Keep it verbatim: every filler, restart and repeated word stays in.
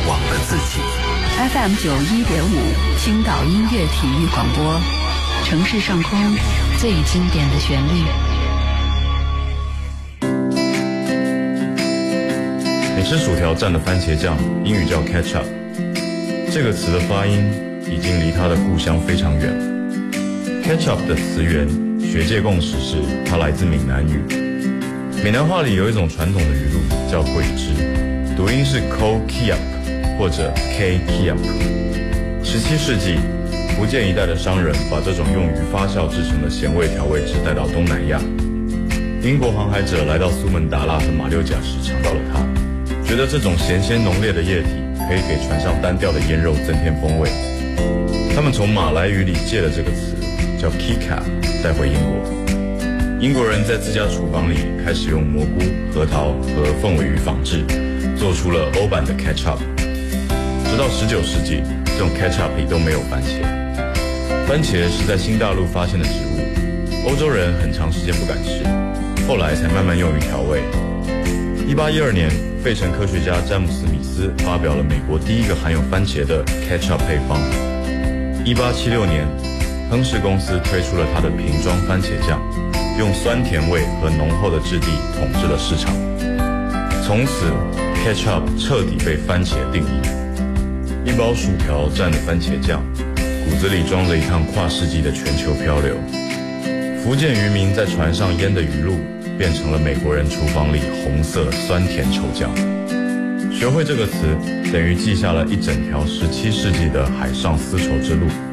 往的自己。 F M 九一点五，青岛音乐体育广播，城市上空最经典的旋律。 你吃薯条蘸的番茄酱，英语叫 ketchup。这个词的发音已经离它的故乡非常远了。ketchup 的词源，学界共识是它来自闽南语。闽南话里有一种传统的语录叫鬼汁，读音是 ko kiap 或者 k kiap。十七世纪，福建一带的商人把这种用于发酵制成的咸味调味汁带到东南亚。英国航海者来到苏门答腊和马六甲时尝到了它，觉得这种咸鲜浓烈的液体可以给船上单调的腌肉增添风味。他们从马来语里借了这个词，叫 kika， 带回英国。英国人在自家厨房里开始用蘑菇、核桃和凤尾鱼仿制，做出了欧版的 ketchup。直到十九世纪，这种 ketchup 里都没有番茄。番茄是在新大陆发现的植物，欧洲人很长时间不敢吃，后来才慢慢用于调味。一八一二年，费城科学家詹姆斯·米斯发表了美国第一个含有番茄的 ketchup 配方。一八七六年，亨氏公司推出了它的瓶装番茄酱，用酸甜味和浓厚的质地统治了市场。从此 ketchup 彻底被番茄定义。一包薯条蘸的番茄酱，骨子里装着一趟跨世纪的全球漂流。福建渔民在船上腌的鱼露，变成了美国人厨房里红色酸甜稠酱。学会这个词，等于记下了一整条十七世纪的海上丝绸之路。